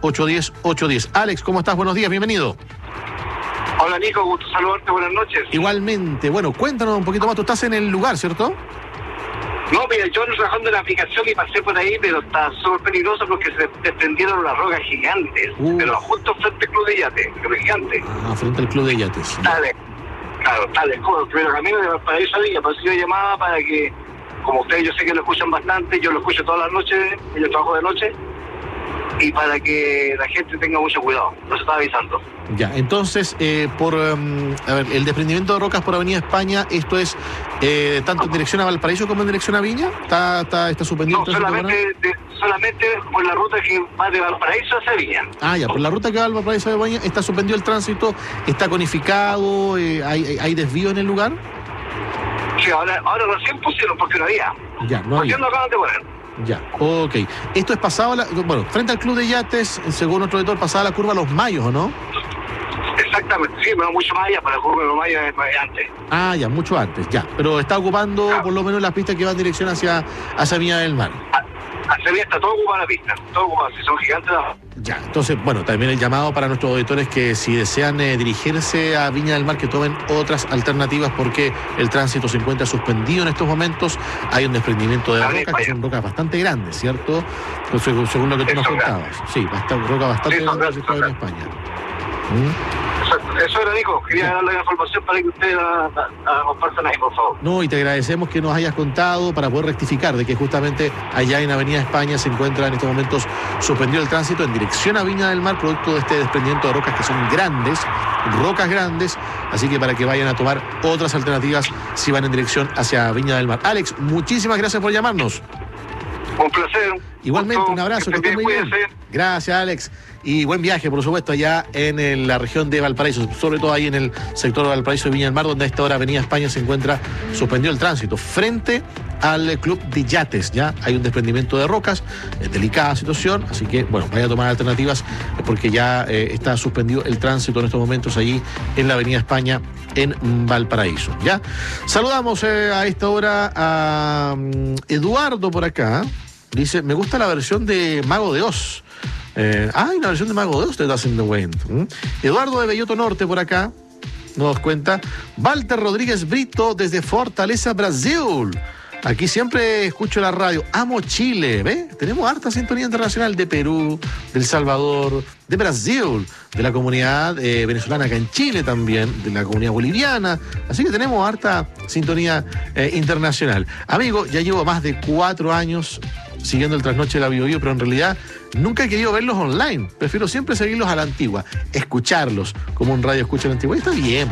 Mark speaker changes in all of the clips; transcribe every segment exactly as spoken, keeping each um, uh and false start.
Speaker 1: ocho uno cero, ocho uno cero. Alex, ¿cómo estás? Buenos días, bienvenido.
Speaker 2: Hola Nico, gusto saludarte, buenas noches.
Speaker 1: Igualmente, bueno, cuéntanos un poquito más, tú estás en el lugar, ¿cierto?
Speaker 2: No, mira, yo ando trabajando en la aplicación y pasé por ahí, pero está súper peligroso porque se desprendieron unas rocas gigantes, uh. pero justo frente al Club de Yates, pero gigante.
Speaker 1: Ah, frente al Club de Yates.
Speaker 2: Dale, claro, dale, como el primer camino de Valparaíso a Viña, por eso yo llamaba para que, como ustedes yo sé que lo escuchan bastante, yo lo escucho todas las noches, yo trabajo de noche, y para que la gente tenga mucho cuidado, lo estaba avisando.
Speaker 1: Ya, entonces, eh, por um, a ver, el desprendimiento de rocas por Avenida España, ¿esto es eh, tanto en dirección a Valparaíso como en dirección a Viña? ¿Está, está, está suspendido?
Speaker 2: No, solamente, de, solamente por la ruta que va de Valparaíso hacia Viña.
Speaker 1: Ah, ya, por la ruta que va de Valparaíso a Viña, ¿está suspendido el tránsito? ¿Está conificado? Eh, ¿hay, ¿Hay desvío en el lugar?
Speaker 2: Sí, ahora, ahora recién pusieron porque no había.
Speaker 1: Ya, no había.
Speaker 2: ¿Por qué no acaban de poner?
Speaker 1: Ya, ok. Esto es pasado, a la, bueno, frente al Club de Yates, según nuestro editor, pasada la curva Los Mayos, ¿o no?
Speaker 2: Exactamente, sí, pero mucho más allá, para la curva de Los Mayos es antes.
Speaker 1: Ah, ya, mucho antes, ya. Pero está ocupando ah. por lo menos las pistas que van en dirección hacia, hacia Viña del Mar.
Speaker 2: Hacia Viña está todo ocupado la pista, todo ocupado, si son gigantes.
Speaker 1: Ya, entonces, bueno, también el llamado para nuestros auditores que si desean eh, dirigirse a Viña del Mar, que tomen otras alternativas porque el tránsito se encuentra suspendido en estos momentos. Hay un desprendimiento de rocas, que son rocas bastante grandes, ¿cierto? Entonces, según lo que tú nos contabas. Sí, bastante, roca bastante
Speaker 2: sí,
Speaker 1: grande en España.
Speaker 2: ¿Mm? Eso era, Nico. Quería darle la información para que ustedes la, la, la compartan ahí, por favor.
Speaker 1: No, y te agradecemos que nos hayas contado para poder rectificar de que justamente allá en Avenida España se encuentra en estos momentos suspendido el tránsito en dirección a Viña del Mar, producto de este desprendimiento de rocas que son grandes, rocas grandes, así que para que vayan a tomar otras alternativas si van en dirección hacia Viña del Mar. Alex, muchísimas gracias por llamarnos.
Speaker 2: Un placer.
Speaker 1: Igualmente, un abrazo. Que estés muy bien. Gracias, Alex. Y buen viaje, por supuesto, allá en el, la región de Valparaíso, sobre todo ahí en el sector de Valparaíso y Viña del Mar, donde a esta hora Avenida España se encuentra suspendido el tránsito. Frente al Club de Yates, ya hay un desprendimiento de rocas, es delicada situación, así que, bueno, vaya a tomar alternativas porque ya eh, está suspendido el tránsito en estos momentos allí en la Avenida España en Valparaíso, ¿ya? Saludamos eh, a esta hora a um, Eduardo por acá. Dice, me gusta la versión de Mago de Oz. Eh, ah, hay una versión de Mago de Oz de Doesn't the Wind. ¿Mm? Eduardo de Belloto Norte por acá nos cuenta. Walter Rodríguez Brito desde Fortaleza, Brasil. Aquí siempre escucho la radio. Amo Chile, ¿ve? Tenemos harta sintonía internacional de Perú, de El Salvador, de Brasil, de la comunidad eh, venezolana acá en Chile también, de la comunidad boliviana. Así que tenemos harta sintonía eh, internacional. Amigo, ya llevo más de cuatro años siguiendo el trasnoche de la Bio Bio, pero en realidad nunca he querido verlos online. Prefiero siempre seguirlos a la antigua, escucharlos como un radio escucha a la antigua. Y está bien,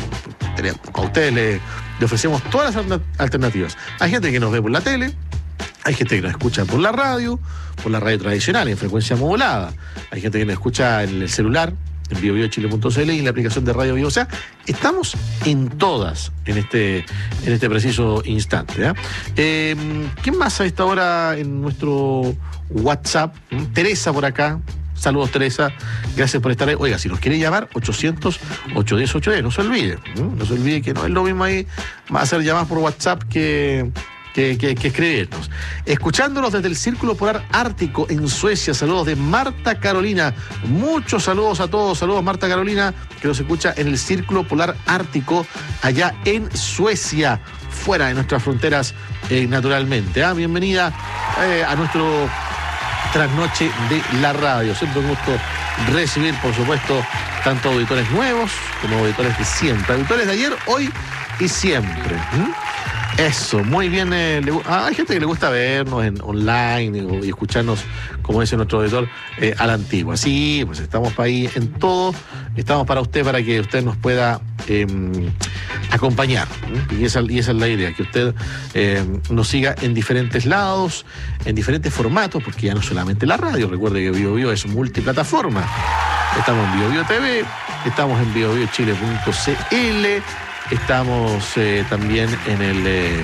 Speaker 1: a ustedes le, le ofrecemos todas las alternativas. Hay gente que nos ve por la tele, hay gente que nos escucha por la radio, por la radio tradicional, en frecuencia modulada. Hay gente que nos escucha en el celular, en bio bio chile punto c l y en la aplicación de Radio Bio. O sea, estamos en todas en este, en este preciso instante. ¿eh? Eh, ¿Quién más a esta hora en nuestro WhatsApp? ¿Mm? Teresa por acá. Saludos, Teresa. Gracias por estar ahí. Oiga, si nos quiere llamar, ochocientos, ochocientos diez, ochocientos diez. No se olvide. ¿Mm? No se olvide que no es lo mismo ahí hacer llamadas por WhatsApp que... Que, que, que escribirnos. Escuchándonos desde el Círculo Polar Ártico en Suecia. Saludos de Marta Carolina. Muchos saludos a todos. Saludos, Marta Carolina, que nos escucha en el Círculo Polar Ártico, allá en Suecia, fuera de nuestras fronteras, eh, naturalmente. ¿Ah? Bienvenida eh, a nuestro trasnoche de la radio. Siempre un gusto recibir, por supuesto, tanto auditores nuevos como auditores de siempre. Auditores de ayer, hoy y siempre. ¿Mm? Eso, muy bien. Eh, le, ah, hay gente que le gusta vernos en online y, y escucharnos, como dice nuestro auditor, eh, a la antigua. Sí, pues estamos para ahí en todo. Estamos para usted, para que usted nos pueda eh, acompañar. ¿eh? Y, esa, y esa es la idea, que usted eh, nos siga en diferentes lados, en diferentes formatos, porque ya no solamente la radio. Recuerde que Bio Bio es multiplataforma. Estamos en Bio Bio T V, estamos en bio bio chile punto c l. Estamos eh, también en el eh,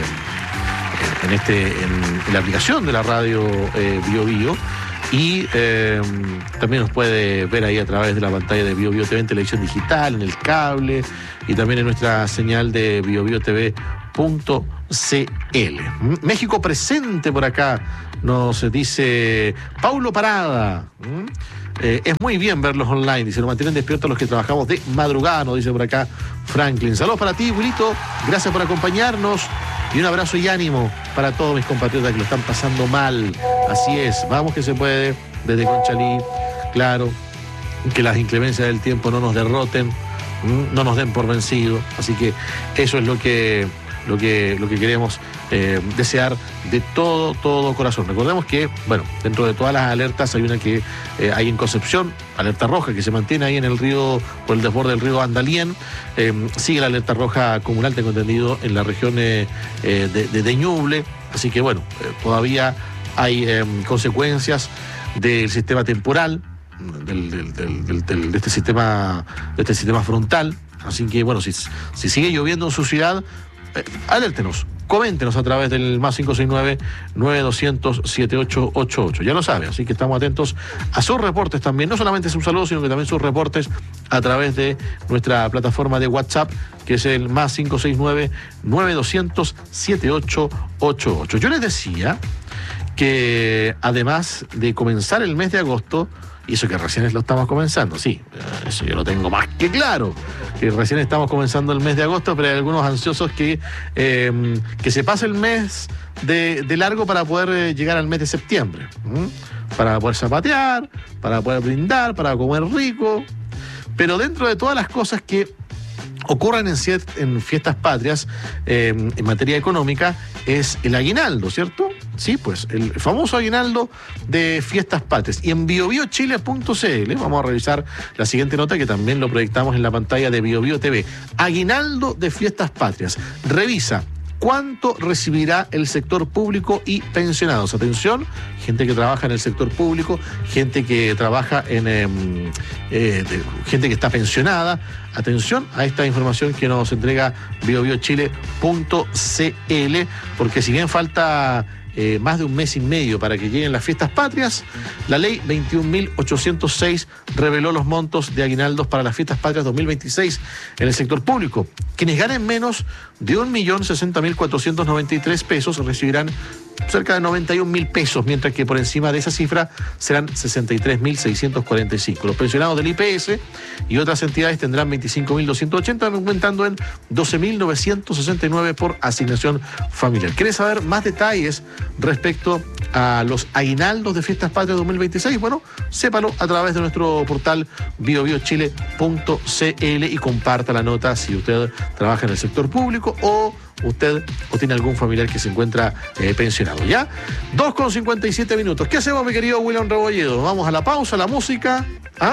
Speaker 1: en este en, en la aplicación de la radio eh, Bio Bio y eh, también nos puede ver ahí a través de la pantalla de Bio Bio T V en televisión digital, en el cable y también en nuestra señal de bio bio t v punto c l. México presente por acá, nos dice Paulo Parada. Eh, es muy bien verlos online, dice, nos mantienen despiertos los que trabajamos de madrugada, nos dice por acá Franklin. Saludos para ti, Wilito, gracias por acompañarnos y un abrazo y ánimo para todos mis compatriotas que lo están pasando mal. Así es, vamos que se puede, desde Conchalí, claro, que las inclemencias del tiempo no nos derroten, no nos den por vencido, así que eso es lo que, lo que, lo que queremos eh, desear de todo, todo corazón. Recordemos que, bueno, dentro de todas las alertas hay una que eh, hay en Concepción, alerta roja que se mantiene ahí en el río, por el desborde del río Andalién, eh, sigue la alerta roja comunal, tengo entendido, en la región eh, eh, de, de, de Ñuble, así que bueno, eh, todavía hay eh, consecuencias del sistema temporal, Del, del, del, del, del, de este sistema de este sistema frontal, así que bueno, si, si sigue lloviendo en su ciudad, eh, alértenos, coméntenos a través del más cinco seis nueve, nueve dos cero cero, siete ocho ocho ocho, ya lo sabe, así que estamos atentos a sus reportes también, no solamente es un saludo, sino que también sus reportes a través de nuestra plataforma de WhatsApp, que es el más cinco seis nueve, nueve dos cero cero, siete ocho ocho ocho. Yo les decía que además de comenzar el mes de agosto, y eso que recién lo estamos comenzando, sí, eso yo lo tengo más que claro, que recién estamos comenzando el mes de agosto, pero hay algunos ansiosos que, eh, que se pase el mes de, de largo para poder eh, llegar al mes de septiembre, ¿m? Para poder zapatear, para poder brindar, para comer rico, pero dentro de todas las cosas que ocurren en, en fiestas patrias, eh, en materia económica, es el aguinaldo, ¿cierto? Sí, pues, el famoso aguinaldo de fiestas patrias. Y en bio bio chile punto c l vamos a revisar la siguiente nota que también lo proyectamos en la pantalla de BioBio T V. Aguinaldo de fiestas patrias. Revisa cuánto recibirá el sector público y pensionados. Atención, gente que trabaja en el sector público, gente que trabaja en... Eh, eh, de, gente que está pensionada. Atención a esta información que nos entrega bio bio chile punto c l, porque si bien falta eh, más de un mes y medio para que lleguen las fiestas patrias, la ley veintiún mil ochocientos seis reveló los montos de aguinaldos para las fiestas patrias dos mil veintiséis en el sector público. Quienes ganen menos de un millón sesenta mil cuatrocientos noventa y tres pesos recibirán cerca de noventa y un mil pesos, mientras que por encima de esa cifra serán sesenta y tres mil seiscientos cuarenta y cinco. Los pensionados del I P S y otras entidades tendrán veinticinco mil doscientos ochenta, aumentando en doce mil novecientos sesenta y nueve por asignación familiar. ¿Quieres saber más detalles respecto a los aguinaldos de Fiestas Patrias dos mil veintiséis? Bueno, sépalo a través de nuestro portal bio bio chile punto c l y comparta la nota si usted trabaja en el sector público o usted o tiene algún familiar que se encuentra eh, pensionado, ¿ya? dos con cincuenta y siete minutos. ¿Qué hacemos, mi querido William Rebolledo? Vamos a la pausa, la música. ¿Ah?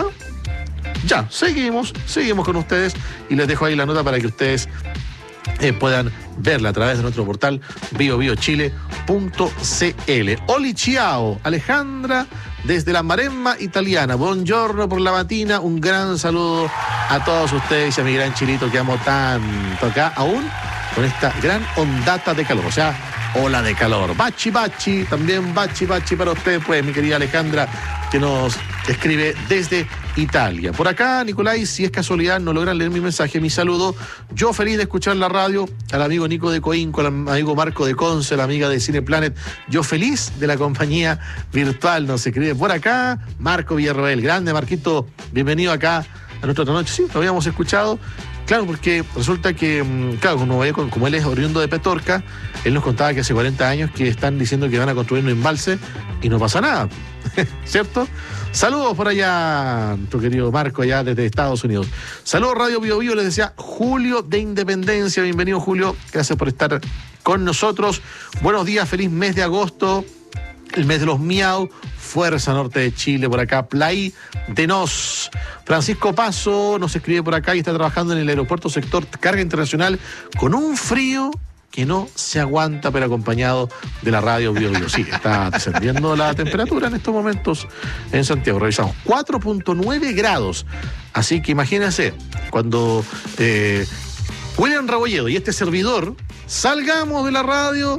Speaker 1: Ya, seguimos, seguimos con ustedes y les dejo ahí la nota para que ustedes eh, puedan verla a través de nuestro portal bio bio chile punto c l. Oli ciao, Alejandra, desde la Maremma italiana. Buongiorno por la matina, un gran saludo a todos ustedes y a mi gran Chilito que amo tanto acá aún con esta gran ondata de calor, o sea, ola de calor. Bachi, bachi, también bachi, bachi para usted, pues, mi querida Alejandra, que nos escribe desde Italia. Por acá, Nicolai, si es casualidad, no logran leer mi mensaje, mi saludo. Yo feliz de escuchar la radio, al amigo Nico de Coinco, al amigo Marco de Conce, la amiga de Cine Planet. Yo feliz de la compañía virtual, nos escribe por acá Marco Villarroel. Grande, Marquito, bienvenido acá a nuestra otra noche. Sí, lo habíamos escuchado. Claro, porque resulta que, claro, como, como él es oriundo de Petorca, él nos contaba que hace cuarenta años que están diciendo que van a construir un embalse y no pasa nada, ¿cierto? Saludos por allá, nuestro querido Marco, allá desde Estados Unidos. Saludos, Radio Bio Bio, les decía Julio de Independencia. Bienvenido, Julio, gracias por estar con nosotros. Buenos días, feliz mes de agosto, el mes de los miau. Fuerza Norte de Chile, por acá, Play de Nos. Francisco Paso nos escribe por acá y está trabajando en el aeropuerto sector carga internacional con un frío que no se aguanta, pero acompañado de la radio Bio Bio. Sí, está descendiendo la temperatura en estos momentos en Santiago. Revisamos, cuatro punto nueve grados. Así que imagínense, cuando eh, William Rebolledo y este servidor salgamos de la radio,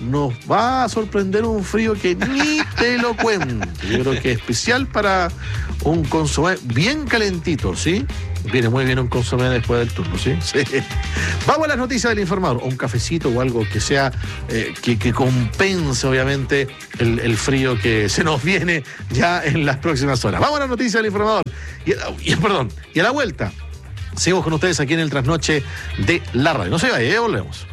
Speaker 1: nos va a sorprender un frío que ni te lo cuento. Yo creo que es especial para un consomé bien calentito, ¿sí? Viene muy bien un consomé después del turno, ¿sí? Sí. Vamos a las noticias del informador. O un cafecito o algo que sea, eh, que, que compense, obviamente, el, el frío que se nos viene ya en las próximas horas. Vamos a las noticias del informador. Y, y, perdón, y a la vuelta, seguimos con ustedes aquí en el Trasnoche de la Radio. No se vaya, ya volvemos.